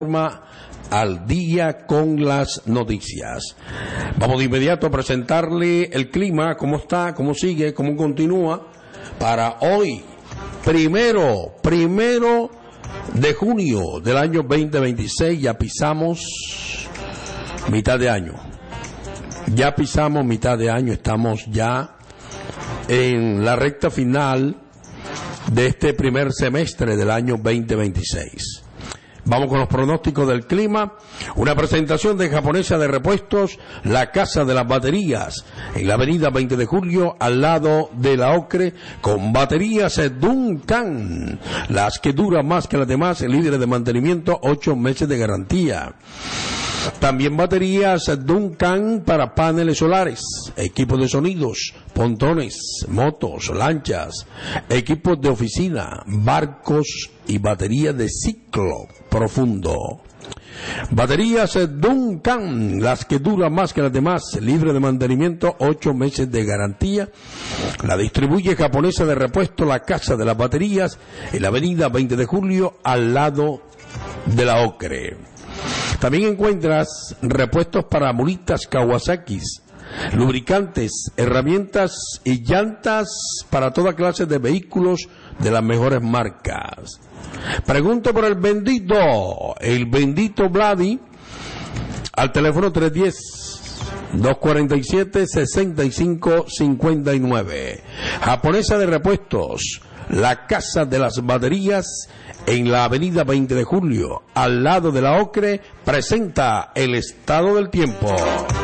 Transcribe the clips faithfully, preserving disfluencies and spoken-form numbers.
Al día con las noticias. Vamos de inmediato a presentarle el clima, cómo está, cómo sigue, cómo continúa para hoy, primero, primero de junio del año veinte veintiséis. Ya pisamos mitad de año. Ya pisamos mitad de año, estamos ya en la recta final de este primer semestre del año veinte veintiséis. Vamos con los pronósticos del clima. Una presentación de Japonesa de Repuestos, la Casa de las Baterías, en la avenida veinte de julio, al lado de la Ocre, con baterías Duncan, las que duran más que las demás, líderes de mantenimiento, ocho meses de garantía. También baterías Duncan para paneles solares, equipos de sonidos, pontones, motos, lanchas, equipos de oficina, barcos y baterías de ciclo profundo. Baterías Duncan, las que duran más que las demás, libre de mantenimiento, ocho meses de garantía. La distribuye Japonesa de Repuesto, la Casa de las Baterías, en la avenida veinte de julio, al lado de la Ocre. También encuentras repuestos para mulitas Kawasaki, lubricantes, herramientas y llantas para toda clase de vehículos de las mejores marcas. Pregunte por el bendito, el bendito Vladi, al teléfono tres uno cero, dos cuatro siete, seis cinco cinco nueve. Japonesa de Repuestos, la Casa de las Baterías, en la avenida veinte de julio, al lado de la Ocre, presenta el estado del tiempo.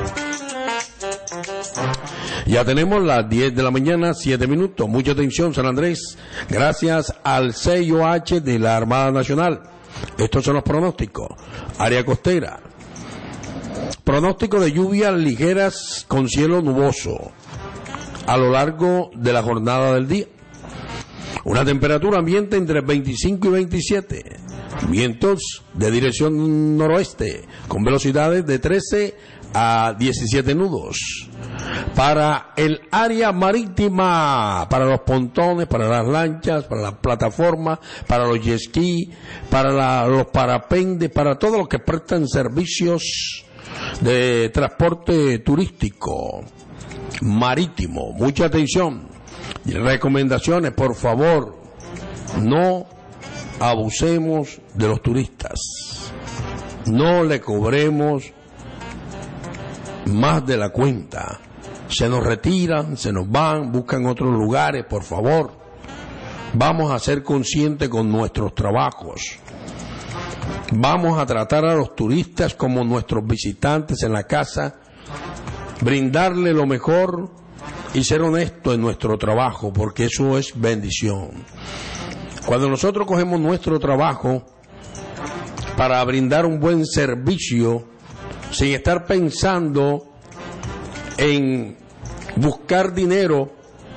Ya tenemos las diez de la mañana, siete minutos. Mucha atención, San Andrés. Gracias al C I O H de la Armada Nacional. Estos son los pronósticos. Área costera. Pronóstico de lluvias ligeras con cielo nuboso a lo largo de la jornada del día. Una temperatura ambiente entre veinticinco y veintisiete. Vientos de dirección noroeste con velocidades de trece a diecisiete nudos. Para el área marítima, para los pontones, para las lanchas, para las plataformas, para los jet ski, para la, los parapentes, para todos los que prestan servicios de transporte turístico marítimo. Mucha atención. Y recomendaciones, por favor, no abusemos de los turistas. No le cobremos más de la cuenta. Se nos retiran, se nos van, buscan otros lugares, por favor. Vamos a ser conscientes con nuestros trabajos. Vamos a tratar a los turistas como nuestros visitantes en la casa, brindarle lo mejor y ser honesto en nuestro trabajo, porque eso es bendición. Cuando nosotros cogemos nuestro trabajo para brindar un buen servicio, sin estar pensando en buscar dinero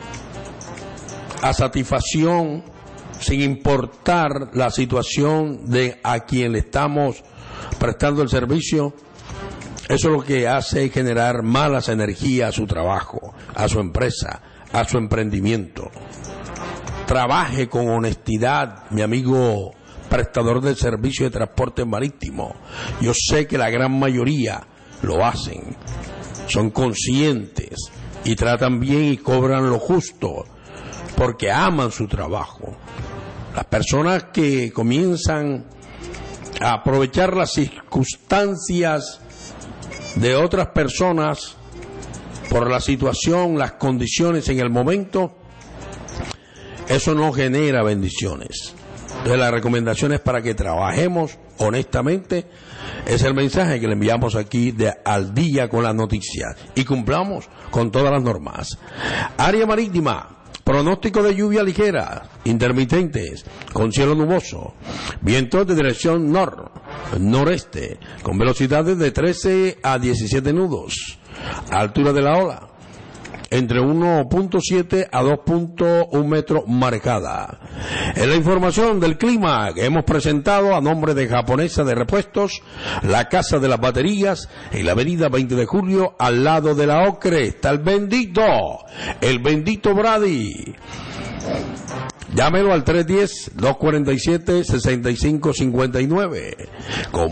a satisfacción, sin importar la situación de a quien le estamos prestando el servicio, eso es lo que hace generar malas energías a su trabajo, a su empresa, a su emprendimiento. Trabaje con honestidad, mi amigo prestador del servicio de transporte marítimo. Yo sé que la gran mayoría lo hacen, son conscientes y tratan bien y cobran lo justo porque aman su trabajo. Las personas que comienzan a aprovechar las circunstancias de otras personas por la situación, las condiciones en el momento, eso no genera bendiciones. Entonces la recomendación es para que trabajemos honestamente. Es el mensaje que le enviamos aquí de Al Día con las Noticias y cumplamos con todas las normas. Área marítima. Pronóstico de lluvia ligera, intermitentes, con cielo nuboso, vientos de dirección nor, noreste, con velocidades de trece a diecisiete nudos, altura de la ola, entre uno punto siete a dos punto uno metros marcada. En la información del clima que hemos presentado a nombre de Japonesa de Repuestos, la Casa de las Baterías, en la avenida veinte de julio, al lado de la Ocre, está el bendito, el bendito Brady. Llámelo al tres uno cero, dos cuatro siete, seis cinco cinco nueve. Con